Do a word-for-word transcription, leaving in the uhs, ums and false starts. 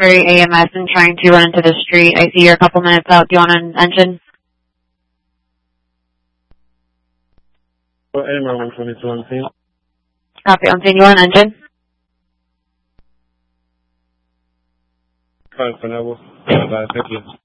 Roxbury A M S and trying to run into the street. I see you're a couple minutes out. Do you want an engine? Well, A M R one twenty-two on scene. Copy. On scene. You want an engine? Five for Neville. Bye. Thank you.